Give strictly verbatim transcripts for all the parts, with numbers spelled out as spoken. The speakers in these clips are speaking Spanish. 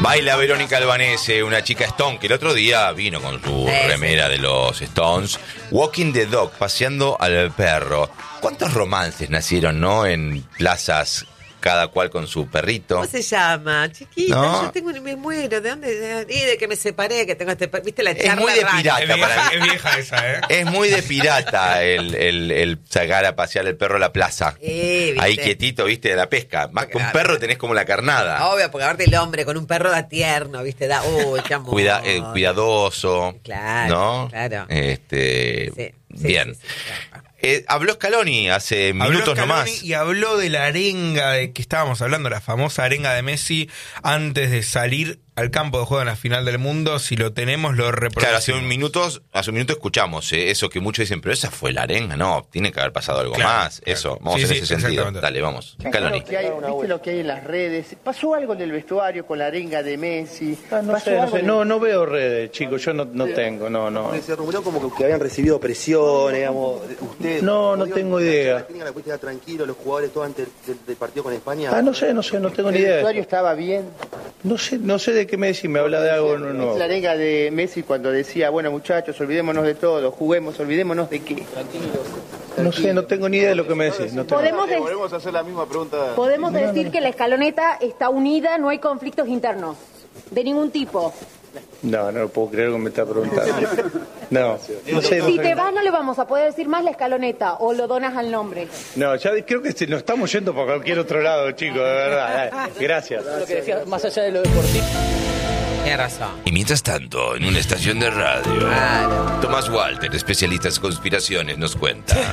Baila Verónica Albanese, una chica Stone, que el otro día vino con su sí, remera sí. de los Stones. Walking the dog, paseando al perro. ¿Cuántos romances nacieron, no? En plazas, cada cual con su perrito. ¿Cómo se llama? Chiquita, ¿No? yo tengo, me muero. ¿De dónde? De, y de que me separé, que tengo este... ¿Viste la charla? Es muy de rara? pirata. Es vieja, para mí. es vieja esa, ¿eh? Es muy de pirata el, el, el sacar a pasear el perro a la plaza. Eh, ¿viste? Ahí quietito, viste, de la pesca. Más que un perro tenés como la carnada. Obvio, porque aparte el hombre con un perro da tierno, ¿viste? Da, uy, qué amor. Cuida, eh, cuidadoso. Claro, ¿no? claro. Este, Sí, sí, bien. sí, sí, claro. Eh, habló Scaloni hace Habló minutos Scaloni nomás. Y habló de la arenga de que estábamos hablando, la famosa arenga de Messi antes de salir al campo de juego en la final del mundo. Si lo tenemos, lo reproducimos. Claro, hace un minuto, hace un minuto escuchamos eh, eso que muchos dicen, pero esa fue la arenga. No, tiene que haber pasado algo Claro, más. claro. Eso, vamos Sí, en sí, ese sentido. exactamente. Dale, vamos. ¿Viste Scaloni. lo que hay, ¿Viste lo que hay en las redes? ¿Pasó algo en el vestuario con la arenga de Messi? Ah, no ¿Pasó sé, no algo sé, en- no, no veo redes, chicos, yo no, no tengo, no, no. Se rumoreó como que habían recibido presión, digamos, ustedes... No, no tengo idea. La técnica la puede quedar tranquilo, los jugadores todo antes del, del partido con España. Ah, no sé, no sé, no tengo ni ¿El idea. vestuario estaba bien? No sé, no sé de qué me decís, me habla de algo no, Es no. la arenga de Messi cuando decía, bueno muchachos, olvidémonos de todo, juguemos, olvidémonos de qué. No sé, no tengo ni idea de lo que me decís. No tengo. Podemos, de- Volvemos a hacer la misma pregunta. podemos decir que la escaloneta está unida, no hay conflictos internos, de ningún tipo. No, no lo puedo creer que me está preguntando. No, no sé. No, Si sé. te vas no le vamos a poder decir más la escaloneta o lo donas al nombre. No, ya creo que se- nos estamos yendo por cualquier otro lado, chicos, de verdad. Gracias. Lo que decía, más allá de lo deportivo. Tienes razón. Y mientras tanto, en una estación de radio, Claro. Tomás Walter, especialista en conspiraciones, nos cuenta.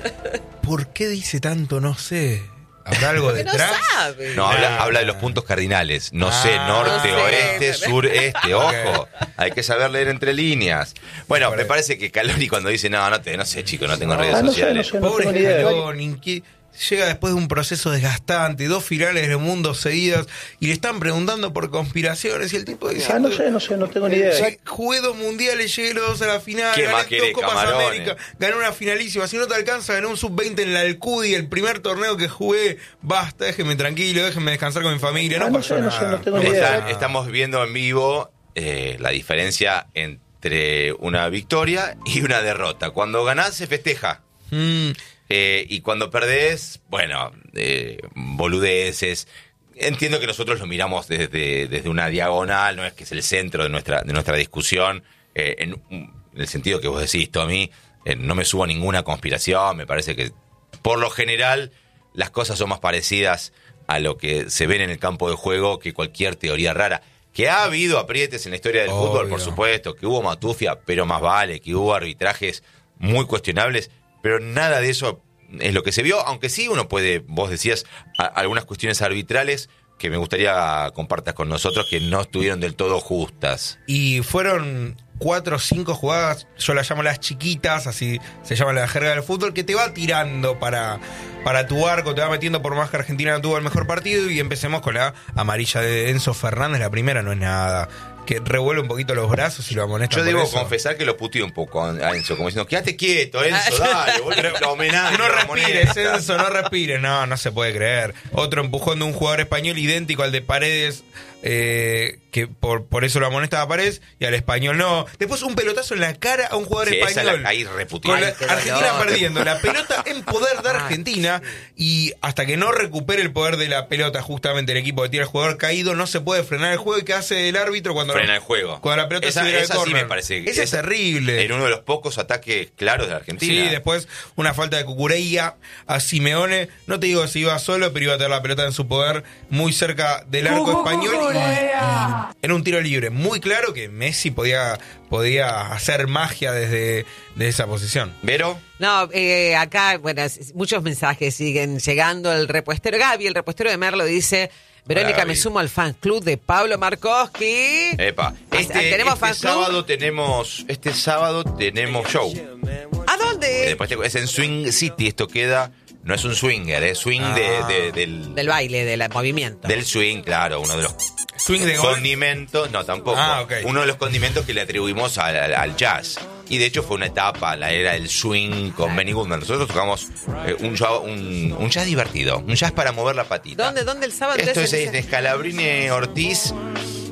¿Por qué dice tanto? No sé. ¿Habrá algo Porque no detrás? sabe. No, habla, habla de los puntos cardinales. No sé, Ah, norte, no sé. oeste, sur, este. Ojo, hay que saber leer entre líneas. Bueno, Por me ahí. parece que Scaloni cuando dice, no, no, te, no sé, chico, no tengo redes Ah, no sé, no sociales. sé, no Pobre tengo ni idea. Scaloni, que llega después de un proceso desgastante, dos finales del mundo seguidas, y le están preguntando por conspiraciones, y el tipo dice, Ah, no sé, no sé, no tengo ni idea. jugué dos mundiales, llegué los dos a la final, ¿Qué gané más dos querés, Copas camarones? América, gané una finalísima, si no te alcanza, gané un sub veinte en la Alcudi, el primer torneo que jugué, basta, déjenme tranquilo, déjenme descansar con mi familia, no, Ah, no pasó sé, no nada. sé, no tengo ni idea. Está- estamos viendo en vivo eh, la diferencia entre una victoria y una derrota. Cuando ganás se festeja. Mm, Eh, y cuando perdés, bueno, eh, boludeces. Entiendo que nosotros lo miramos desde, desde una diagonal, no es que es el centro de nuestra, de nuestra discusión, eh, en, en el sentido que vos decís, Tommy, eh, no me subo a ninguna conspiración, me parece que por lo general las cosas son más parecidas a lo que se ven en el campo de juego que cualquier teoría rara. Que ha habido aprietes en la historia del Obvio. fútbol, por supuesto, que hubo matufia, pero más vale, que hubo arbitrajes muy cuestionables, pero nada de eso es lo que se vio, aunque sí uno puede, vos decías, a- algunas cuestiones arbitrales que me gustaría compartas con nosotros que no estuvieron del todo justas. y fueron cuatro o cinco jugadas, yo las llamo las chiquitas, así se llama la jerga del fútbol, que te va tirando para, para tu arco, te va metiendo por más que Argentina no tuvo el mejor partido. Y empecemos con la amarilla de Enzo Fernández, la primera no es nada, que revuelve un poquito los brazos y lo amonestan. Yo por debo eso. confesar que lo puteé un poco a Enzo, como diciendo, quédate quieto, Enzo, dale, boludo, lo homenaje, No lo respires, amonesta". Enzo, no respires. No, no se puede creer. Otro empujón de un jugador español idéntico al de Paredes, eh, que por, por eso lo amonesta a Paredes, y al español no. Después un pelotazo en la cara a un jugador Sí, esa español. la- ahí reputeé. Con la- Ay, qué Argentina dolor. perdiendo la pelota en poder de Argentina, y hasta que no recupere el poder de la pelota justamente el equipo que tiene el jugador caído, no se puede frenar el juego. ¿Y qué hace el árbitro cuando Frena el juego. Cuando la pelota Esa- se viene al esa sí córner? me parece que Esa es esa- terrible. En uno de los pocos ataques claros de Argentina. Sí, después una falta de Cucurella a Simeone. No te digo que se iba solo, pero iba a tener la pelota en su poder muy cerca del arco español. Y, y en un tiro libre muy claro que Messi podía, podía hacer magia desde, desde esa posición. ¿Vero? No, eh, acá, bueno, s- muchos mensajes siguen llegando. El repuestero Gaby, el repuestero de Merlo, dice: Verónica, Gaby. me sumo al fan club de Pablo Markowski. Epa. Este, ¿Tenemos este fan club? sábado tenemos, este sábado tenemos show. ¿A Eh, dónde? Después te- es en Swing City, esto queda, no es un swinger, es swing Ah. de, de- del, Del baile, del movimiento. del swing, claro, uno de los Swing de gol. condimentos, no tampoco, Ah, ok. uno de los condimentos que le atribuimos al, al- al jazz. Y de hecho fue una etapa, la era del swing con Benny Goodman. Nosotros tocamos eh, un, jazz, un, un jazz divertido, un jazz para mover la patita. ¿Dónde, dónde el sábado? Esto es Entonces, en Scalabrini Ortiz,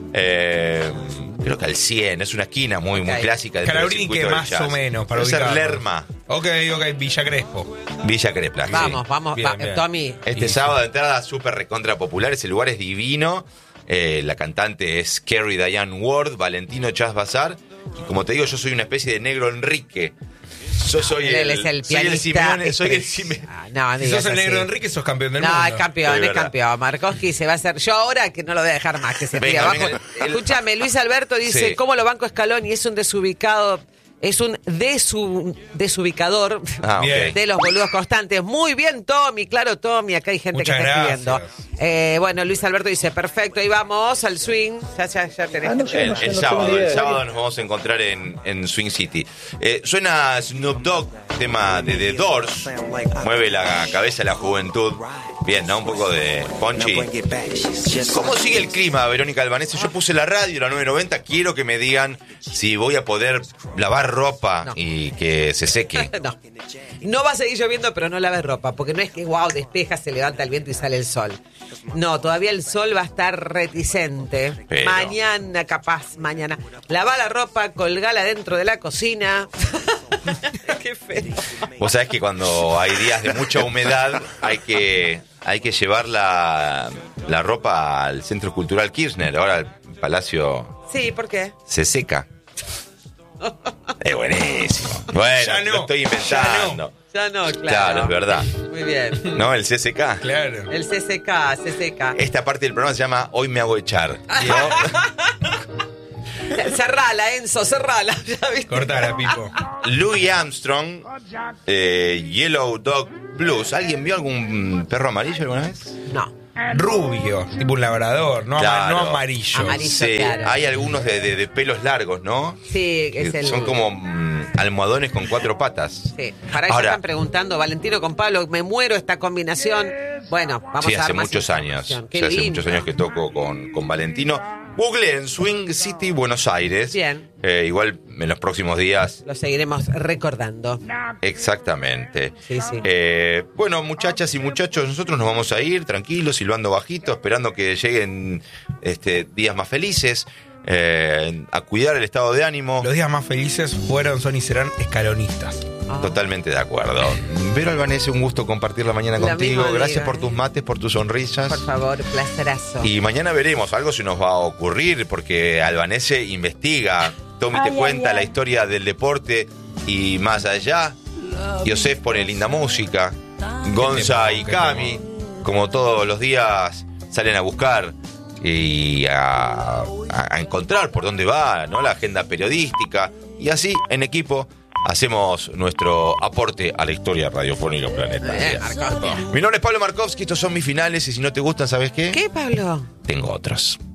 Eh, creo que al cien, es una esquina muy, muy Ok. clásica. dentro del Scalabrini circuito que del más jazz. o menos, para Debe ser ubicarnos. Lerma, Ok, ok, Villa Crespo. Villa Crespo. sí. Vamos, vamos, Bien, va- bien. Tommy. Este Y- sábado de entrada súper recontra popular, ese lugar es divino. Eh, la cantante es Kerry Diane Ward, Valentino Chas Bazar. Y como te digo, yo soy una especie de negro Enrique. Yo soy Él el, es el soy el pianista. Simeone, soy el expres- Simeone. Ah, no, Si digas sos el así. negro Enrique, sos campeón del No, mundo. es campeón, Sí, es verdad. campeón. Markowski se va a hacer. Yo ahora que no lo voy a dejar más, que se tire Venga, abajo. venga, el- Escúchame, Luis Alberto dice: Sí. ¿Cómo lo banco Scaloni? Es un desubicado. Es un desu- desubicador Ah, ok. Bien. de los boludos constantes. Muy bien, Tommy. Claro, Tommy. Acá hay gente Muchas que está gracias. escribiendo. Eh, bueno, Luis Alberto dice: perfecto, ahí vamos al swing. Ya, ya, ya tenés. Ah, no sé, El, no sé, el no sábado, tengo ni el idea. sábado nos vamos a encontrar en, en Swing City. Eh, suena Snoop Dogg, tema de The Doors. Mueve la cabeza la juventud. Bien, ¿no? Un poco de Ponchi. ¿Cómo sigue el clima, Verónica Albanese? Yo puse la radio, la nueve noventa. Quiero que me digan si voy a poder lavar ropa No. y que se seque. No. No va a seguir lloviendo, pero no laves ropa, porque no es que, wow, despeja, se levanta el viento y sale el sol. No, todavía el sol va a estar reticente. Pero- Mañana, capaz, mañana. Lava la ropa, colgala dentro de la cocina. Qué feo. Vos sabés que cuando hay días de mucha humedad hay que, hay que llevar la, la ropa al Centro Cultural Kirchner. Ahora el Palacio Sí, ¿por qué? se seca. Es buenísimo. Bueno, Ya no, lo estoy ya inventando. Ya no, claro. Claro, es verdad. Muy bien. ¿No? El C C K. Claro. El C C K, C C K. Esta parte del programa se llama Hoy me hago echar. ¿no? Cerrala, Enzo, cerrala. Ya viste. Cortala, Pipo. Louis Armstrong, eh, Yellow Dog Blues. ¿Alguien vio algún perro amarillo alguna vez? No. Rubio, tipo un labrador, no, ama- Claro. no amarillo. Amarillo. Sí, claro. hay algunos de, de- de pelos largos, ¿no? Sí, es Que el. Son como mm, almohadones con cuatro patas. Sí. Para eso Ahora- están preguntando, Valentino con Pablo, me muero esta combinación. Bueno, vamos Sí, a dar hace más muchos años. información. Qué Sí, hace lindo. muchos años que toco con, con Valentino. Google en Swing City, Buenos Aires. Bien. Eh, igual en los próximos días. Lo seguiremos recordando. Exactamente. Sí, sí. Eh, bueno, muchachas y muchachos, nosotros nos vamos a ir tranquilos, silbando bajito, esperando que lleguen este, días más felices. Eh, a cuidar el estado de ánimo. Los días más felices fueron, son y serán escalonistas. Ah. Totalmente de acuerdo. Vero Albanese, un gusto compartir la mañana Lo contigo. mismo Gracias digo, por eh. tus mates, por tus sonrisas. Por favor, placerazo. Y mañana veremos, algo se nos va a ocurrir, porque Albanese investiga. Tommy te Ay, cuenta ay, la ay. historia del deporte y más allá. Yosef pone linda música. Gonza temón, y qué Cami, como todos los días, salen a buscar y a, a- a encontrar por dónde va, ¿no? La agenda periodística. Y así, en equipo, hacemos nuestro aporte a la historia radiofónica planetaria. Eh, Marcos. Mi nombre es Pablo Markovsky, estos son mis finales y si no te gustan, ¿sabes qué? ¿Qué, Pablo? Tengo otros.